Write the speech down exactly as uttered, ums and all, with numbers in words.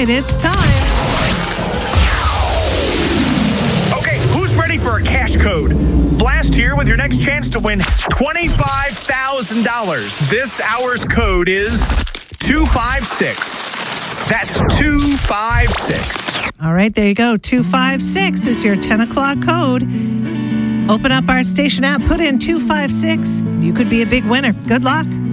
right, it's time. Okay, who's ready for a cash code? Blast here with your next chance to win twenty-five thousand dollars. This hour's code is two five six. That's two five six. All right, there you go. two five six is your ten o'clock code. Open up our station app, put in two five six. You could be a big winner. Good luck.